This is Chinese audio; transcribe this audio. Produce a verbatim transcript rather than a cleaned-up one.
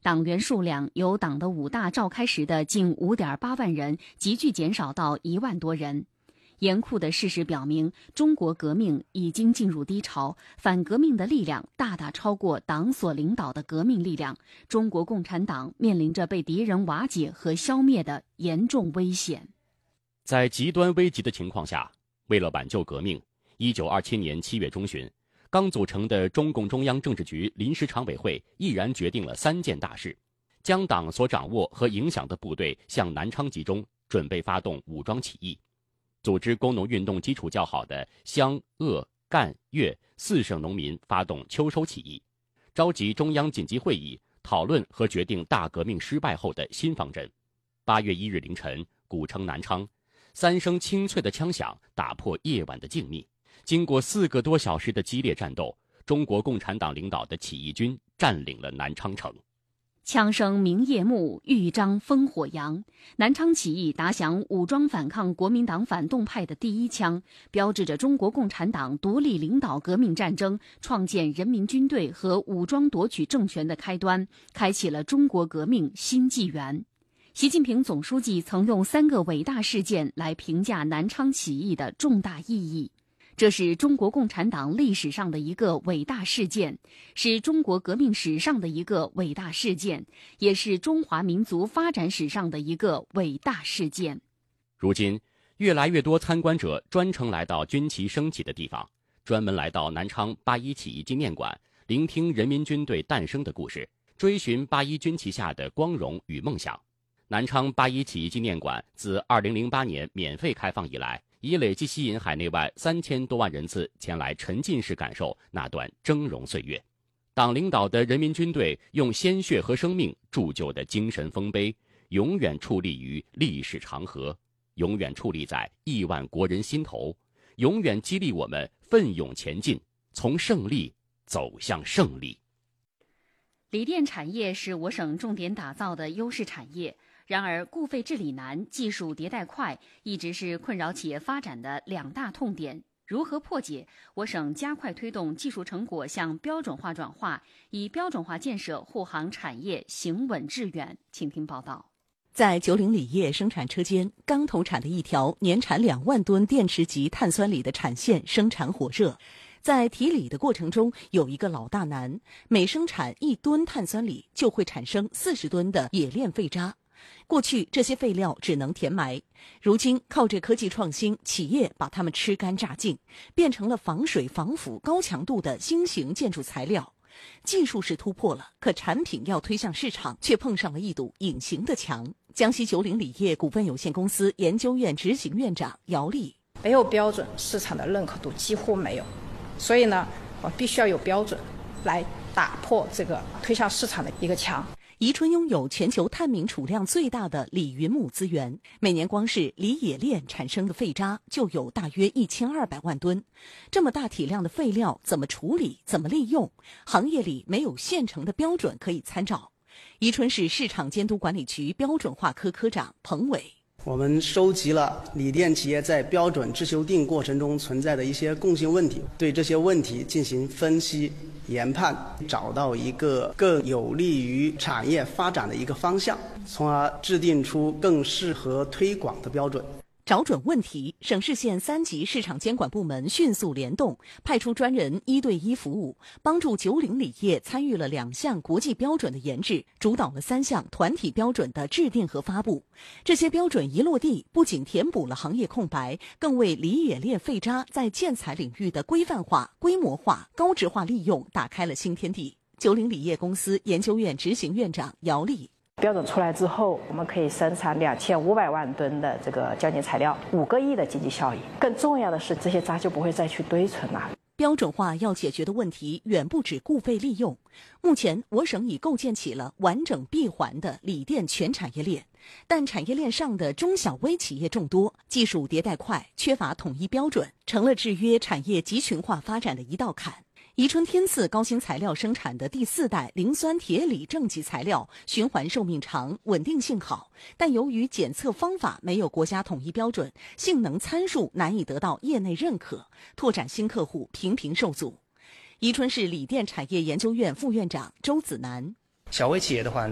党员数量由党的五大召开时的近 五点八万人急剧减少到一万多人。严酷的事实表明，中国革命已经进入低潮，反革命的力量大大超过党所领导的革命力量，中国共产党面临着被敌人瓦解和消灭的严重危险。 在极端危急的情况下，为了挽救革命，一九二七年七月中旬，刚组成的中共中央政治局临时常委会毅然决定了三件大事：将党所掌握和影响的部队向南昌集中，准备发动武装起义；组织工农运动基础较好的湘、鄂、赣、粤四省农民发动秋收起义；召集中央紧急会议，讨论和决定大革命失败后的新方针。八月一日凌晨，古城南昌，三声清脆的枪响打破夜晚的静谧。经过四个多小时的激烈战斗，中国共产党领导的起义军占领了南昌城。 枪声鸣夜幕，豫章烽火扬。南昌起义打响武装反抗国民党反动派的第一枪，标志着中国共产党独立领导革命战争、创建人民军队和武装夺取政权的开端，开启了中国革命新纪元。习近平总书记曾用三个伟大事件来评价南昌起义的重大意义。这是中国共产党历史上的一个伟大事件，是中国革命史上的一个伟大事件，也是中华民族发展史上的一个伟大事件。 如今，越来越多参观者专程来到军旗升起的地方，专门来到南昌八一起义纪念馆，聆听人民军队诞生的故事，追寻八一军旗下的光荣与梦想。南昌八一起义纪念馆自二零零八年免费开放以来，已累计吸引海内外三千多万人次前来沉浸式感受那段峥嵘岁月。党领导的人民军队用鲜血和生命铸就的精神丰碑，永远矗立于历史长河，永远矗立在亿万国人心头，永远激励我们奋勇前进，从胜利走向胜利。 锂电产业是我省重点打造的优势产业。然而，固废治理难，技术迭代快，一直是困扰企业发展的两大痛点。如何破解？我省加快推动技术成果向标准化转化，以标准化建设护航产业行稳致远。请听报道。 在九岭锂业生产车间，刚投产的一条年产两万吨电池级碳酸锂的产线生产火热。在提锂的过程中，有一个老大难：每生产一吨碳酸锂，就会产生四十吨的冶炼废渣。过去这些废料只能填埋，如今靠着科技创新，企业把它们吃干榨净，变成了防水防腐高强度的新型建筑材料。技术是突破了，可产品要推向市场，却碰上了一堵隐形的墙。江西九岭锂业股份有限公司研究院执行院长姚丽： 没有标准，市场的认可度几乎没有，所以呢，我必须要有标准来打破这个推向市场的一个墙。 宜春拥有全球碳敏储量最大的锂云母资源，每年光是锂冶炼产生的废渣就有大约一千二百万吨。这么大体量的废料怎么处理、怎么利用？行业里没有现成的标准可以参照。宜春市市场监督管理局标准化科科长彭伟： 我们收集了锂电企业在标准制修订过程中存在的一些共性问题，对这些问题进行分析研判，找到一个更有利于产业发展的一个方向，从而制定出更适合推广的标准。 找准问题，省市县三级市场监管部门迅速联动，派出专人一对一服务，帮助九岭锂业参与了两项国际标准的研制，主导了三项团体标准的制定和发布。这些标准一落地，不仅填补了行业空白，更为锂冶炼废渣在建材领域的规范化、规模化、高质化利用打开了新天地。九岭锂业公司研究院执行院长姚丽： 标准出来之后，我们可以生产两千五百万吨的这个胶粘材料，五个亿的经济效益。更重要的是，这些渣就不会再去堆存了。 标准化要解决的问题远不止固废利用。目前，我省已构建起了完整闭环的锂电全产业链，但产业链上的中小微企业众多，技术迭代快，缺乏统一标准，成了制约产业集群化发展的一道坎。宜春天赐高新材料生产的第四代磷酸铁锂正极材料，循环寿命长，稳定性好，但由于检测方法没有国家统一标准，性能参数难以得到业内认可，拓展新客户频频受阻。宜春市锂电产业研究院副院长周子南： 小微企业的话，